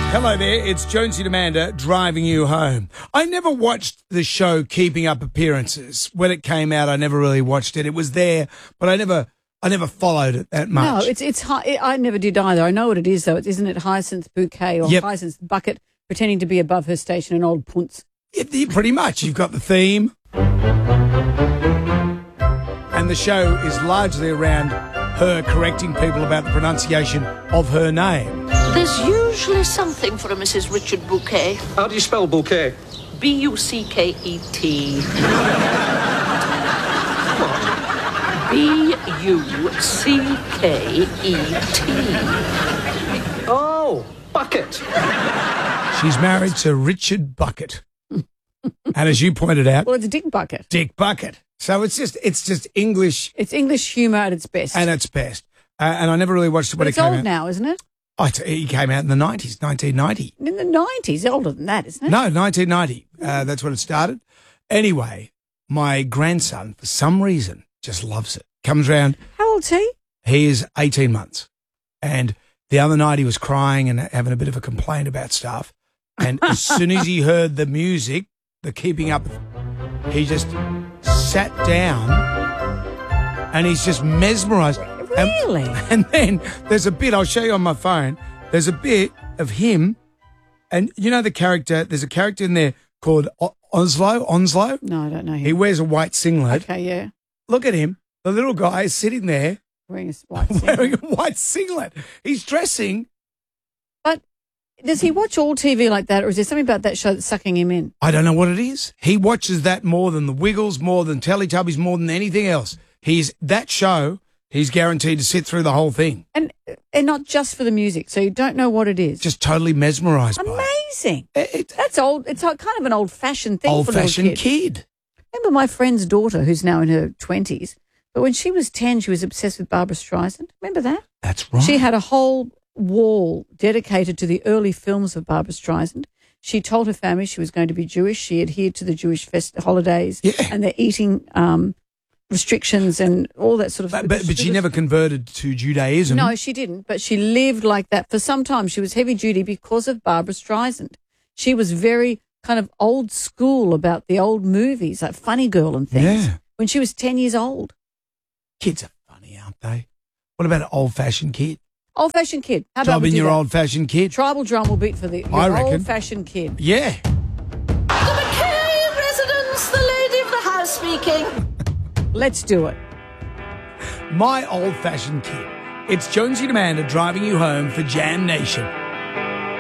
Hello there, it's Jonesy and Amanda driving you home. I never watched the show Keeping Up Appearances. When it came out, I never really watched it. It was there, but I never followed it that much. No, it's I never did either. I know what it is, though. Isn't it Hyacinth Bouquet or Hyacinth Bucket pretending to be above her station in Old Punts? Yeah, pretty much. You've got the theme. And the show is largely around her correcting people about the pronunciation of her name. There's usually something for a Mrs. Richard Bouquet. How do you spell bouquet? B-U-C-K-E-T. B-U-C-K-E-T. Oh, bucket. She's married to Richard Bucket. And as you pointed out... Well, it's Dick Bucket. Dick Bucket. So it's just English... It's English humour at its best. And its best. And I never really watched it when it came out. It's old now, isn't it? Oh, he came out in the 90s, 1990. In the 90s? Older than that, isn't it? No, 1990. That's when it started. Anyway, my grandson, for some reason, just loves it. Comes round. How old's he? He is 18 months. And the other night he was crying and having a bit of a complaint about stuff. And as soon as he heard the music, the Keeping Up, he just sat down and he's just mesmerised. Really? And then there's a bit, I'll show you on my phone, there's a bit of him, and you know the character, there's a character in there called Onslow? No, I don't know him. He wears a white singlet. Okay, yeah. Look at him. The little guy is sitting there Wearing a white singlet. He's dressing. But does he watch all TV like that, or is there something about that show that's sucking him in? I don't know what it is. He watches that more than the Wiggles, more than Teletubbies, more than anything else. That show... He's guaranteed to sit through the whole thing. And not just for the music, so you don't know what it is. Just totally mesmerised by it. Amazing. That's old. It's kind of an old-fashioned thing for a little Old-fashioned kid. Remember my friend's daughter, who's now in her 20s, but when she was 10, she was obsessed with Barbra Streisand. Remember that? That's right. She had a whole wall dedicated to the early films of Barbra Streisand. She told her family she was going to be Jewish. She adhered to the Jewish holidays and their eating restrictions and all that sort of But she never converted to Judaism. No, she didn't. But she lived like that for some time. She was heavy duty because of Barbra Streisand. She was very kind of old school about the old movies, like Funny Girl and things, when she was 10 years old. Kids are funny, aren't they? What about an old-fashioned kid? Old-fashioned kid. How about we do your that? old-fashioned kid? Tribal drum will beat for the old-fashioned kid. Yeah. The McKay residence, the lady of the house speaking. Let's do it. My old-fashioned kid. It's Jonesy and Amanda driving you home for Jam Nation.